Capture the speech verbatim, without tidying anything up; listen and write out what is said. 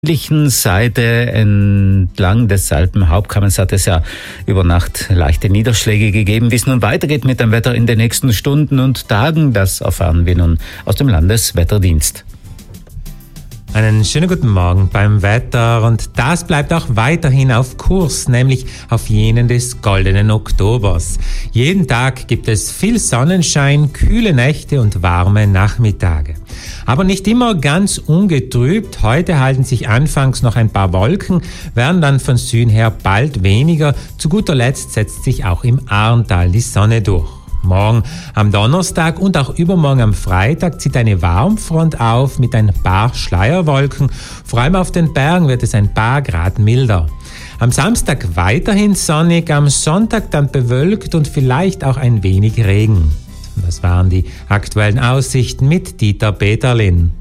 südlichen Seite entlang des Alpenhauptkamms hat es ja über Nacht leichte Niederschläge gegeben. Wie es nun weitergeht mit dem Wetter in den nächsten Stunden und Tagen, das erfahren wir nun aus dem Landeswetterdienst. Einen schönen guten Morgen beim Wetter, und das bleibt auch weiterhin auf Kurs, nämlich auf jenen des goldenen Oktobers. Jeden Tag gibt es viel Sonnenschein, kühle Nächte und warme Nachmittage. Aber nicht immer ganz ungetrübt. Heute halten sich anfangs noch ein paar Wolken, werden dann von Süden her bald weniger. Zu guter Letzt setzt sich auch im Ahrntal die Sonne durch. Morgen am Donnerstag und auch übermorgen am Freitag zieht eine Warmfront auf mit ein paar Schleierwolken. Vor allem auf den Bergen wird es ein paar Grad milder. Am Samstag weiterhin sonnig, am Sonntag dann bewölkt und vielleicht auch ein wenig Regen. Das waren die aktuellen Aussichten mit Dieter Peterlin.